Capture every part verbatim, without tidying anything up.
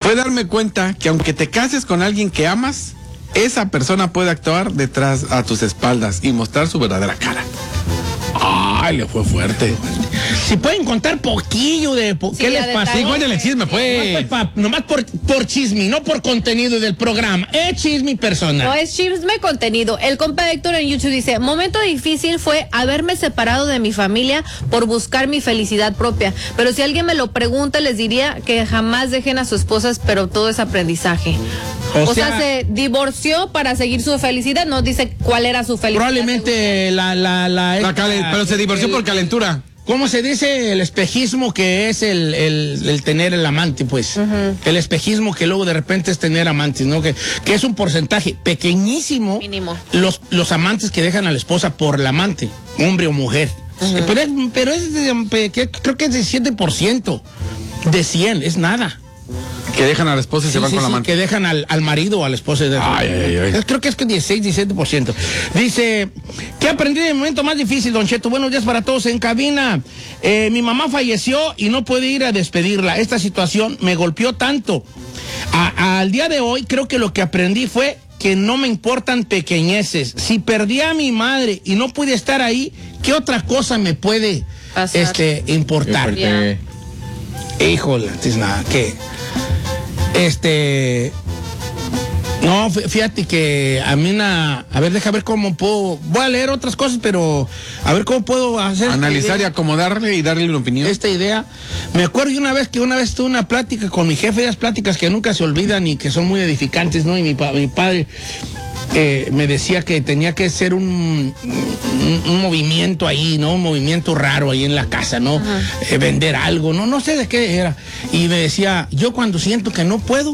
fue darme cuenta que aunque te cases con alguien que amas, esa persona puede actuar detrás a tus espaldas y mostrar su verdadera cara. Ay, le fue fuerte. Si pueden contar poquillo de po sí, qué les pasa. Sí, cuéntale el chisme, pues. Nomás, pa, nomás por, por chisme, no por contenido del programa. Es chisme personal. No, es chisme contenido. El compa Héctor en YouTube dice, momento difícil fue haberme separado de mi familia por buscar mi felicidad propia. Pero si alguien me lo pregunta, les diría que jamás dejen a sus esposas, pero todo es aprendizaje. O, o sea, sea, se divorció para seguir su felicidad, no dice cuál era su felicidad. Probablemente la... la, la, la esta, pero se divorció el, por calentura. ¿Cómo se dice? El espejismo, que es el, el, el tener el amante, pues. Uh-huh. El espejismo que luego de repente es tener amantes, ¿no? Que, que es un porcentaje pequeñísimo. Mínimo. Los, los amantes que dejan a la esposa por la amante, hombre o mujer. Uh-huh. Pero es, pero es de, creo que es de siete por ciento de cien, es nada. Que dejan a la esposa y sí, se van sí, con la sí, amante. Que dejan al, al marido o a la esposa. De ay, ay, ay. Creo que es que dieciséis, diecisiete por ciento. Dice, ¿qué aprendí en el momento más difícil, Don Cheto? Buenos días para todos en cabina. Eh, mi mamá falleció y no pude ir a despedirla. Esta situación me golpeó tanto. A, a, al día de hoy, creo que lo que aprendí fue que no me importan pequeñeces. Si perdí a mi madre y no pude estar ahí, ¿qué otra cosa me puede este, importar? Yeah. Híjole, es nada, ¿qué? Este, no, fíjate que a mí una, a ver, deja ver cómo puedo, voy a leer otras cosas, pero a ver cómo puedo hacer. Analizar y acomodarle y darle una opinión. Esta idea, me acuerdo de una vez que una vez tuve una plática con mi jefe, esas pláticas que nunca se olvidan y que son muy edificantes, ¿no? Y mi, mi padre eh, me decía que tenía que ser un, un, un movimiento ahí, ¿no? Un movimiento raro ahí en la casa, ¿no? Eh, vender algo, no, no sé de qué era. Y me decía, yo cuando siento que no puedo,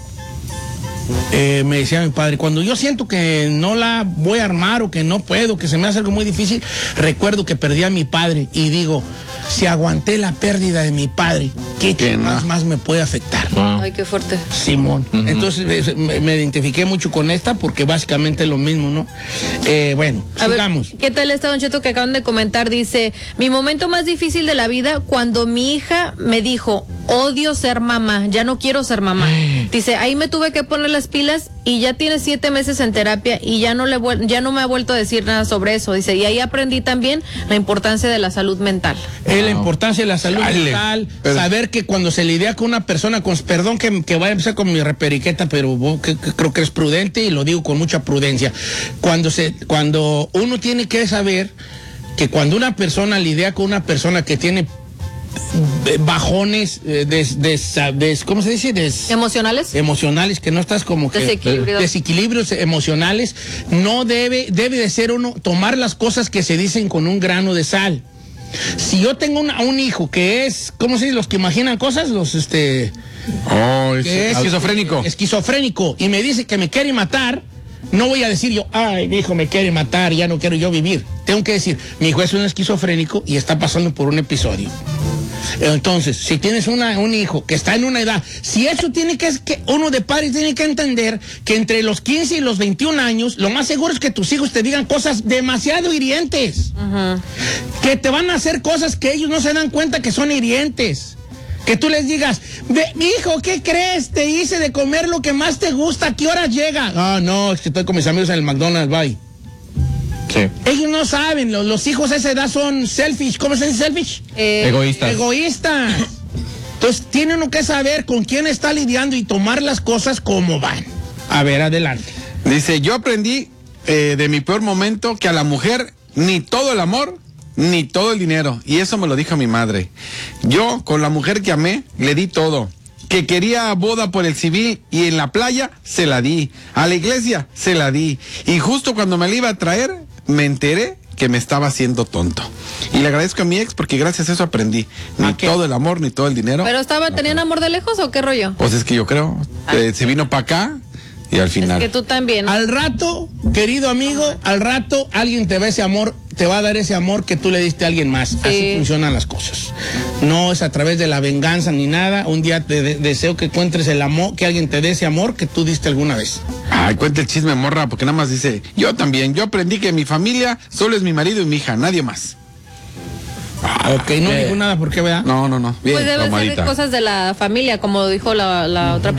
eh, me decía mi padre, cuando yo siento que no la voy a armar o que no puedo, que se me hace algo muy difícil, recuerdo que perdí a mi padre y digo, si aguanté la pérdida de mi padre, ¿qué, ¿Qué más, no? más me puede afectar? Wow. Ay, qué fuerte. Simón. Uh-huh. Entonces me, me identifiqué mucho con esta porque básicamente es lo mismo, ¿no? Eh, bueno, a sigamos. Ver, ¿qué tal está, Don Cheto, que acaban de comentar? Dice, mi momento más difícil de la vida cuando mi hija me dijo, odio ser mamá, ya no quiero ser mamá. Ay. Dice, ahí me tuve que poner las pilas y ya tiene siete meses en terapia y ya no, le ya no me ha vuelto a decir nada sobre eso. Dice, y ahí aprendí también la importancia de la salud mental. Eh, la importancia de la salud Dale. mental, pero... saber que cuando se lidia con una persona, con, perdón que, que vaya a empezar con mi reperiqueta, pero que, que creo que es prudente y lo digo con mucha prudencia. Cuando, se, cuando uno tiene que saber que cuando una persona lidia con una persona que tiene bajones des, des, des, ¿cómo se dice? Des, emocionales emocionales, que no estás como que desequilibrios. desequilibrios emocionales, no debe debe de ser uno tomar las cosas que se dicen con un grano de sal. Si yo tengo una, un hijo que es, ¿cómo se dice? Los que imaginan cosas, los este oh, es, que es esquizofrénico. Esquizofrénico y me dice que me quiere matar. No voy a decir yo, ay, mi hijo me quiere matar, ya no quiero yo vivir. Tengo que decir, mi hijo es un esquizofrénico y está pasando por un episodio. Entonces, si tienes una, un hijo que está en una edad, si eso tiene que, que uno de padres tiene que entender que entre los quince y los veintiún años, lo más seguro es que tus hijos te digan cosas demasiado hirientes. Uh-huh. Que te van a hacer cosas que ellos no se dan cuenta que son hirientes. Que tú les digas, mi hijo, ¿qué crees? Te hice de comer lo que más te gusta, ¿a qué hora llega? Ah, no, es que estoy con mis amigos en el McDonald's, bye. Sí. Ellos no saben, los, los hijos a esa edad son selfish. ¿Cómo se dice selfish? Eh, egoístas. Egoístas. Entonces tiene uno que saber con quién está lidiando y tomar las cosas como van. A ver, adelante. Dice, yo aprendí eh, de mi peor momento que a la mujer ni todo el amor ni todo el dinero. Y eso me lo dijo mi madre. Yo, con la mujer que amé, le di todo. Que quería boda por el civil y en la playa, se la di. A la iglesia, se la di. Y justo cuando me la iba a traer, me enteré que me estaba haciendo tonto. Y le agradezco a mi ex porque gracias a eso aprendí. Ni okay. todo el amor, ni todo el dinero. ¿Pero estaba, tenían amor de lejos o qué rollo? Pues es que yo creo. Ah. Eh, se vino para acá. Y al final. Es que tú también. Al rato, querido amigo, al rato alguien te va ese amor, te va a dar ese amor que tú le diste a alguien más. Sí. Así funcionan las cosas. No es a través de la venganza ni nada. Un día te de deseo que encuentres el amor, que alguien te dé ese amor que tú diste alguna vez. Ay, cuenta el chisme, morra, porque nada más dice, yo también, yo aprendí que mi familia solo es mi marido y mi hija, nadie más. Ah, ok, no eh. digo nada, ¿por qué, verdad? No, no, no. Bien, pues deben ser cosas de la familia, como dijo la, la otra persona.